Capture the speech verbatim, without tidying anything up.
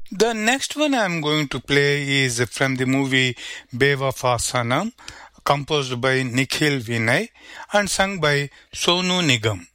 The next one I'm going to play is from the movie Bewafa Sanam, composed by Nikhil Vinay and sung by Sonu Nigam.